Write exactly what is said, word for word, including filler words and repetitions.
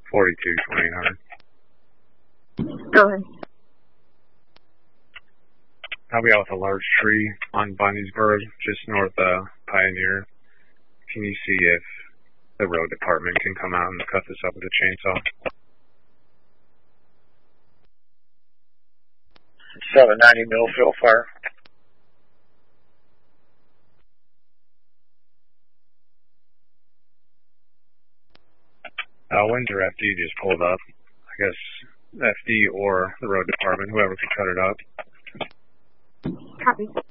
forty-two twenty hundred. Go ahead. I'll be out with a large tree on Bundiesburg, just north of Pioneer. Can you see if the road department can come out and cut this up with a chainsaw? seven ninety Millfield Fire. Uh, Windsor F D just pulled up. I guess F D or the road department, whoever can cut it up. Copy.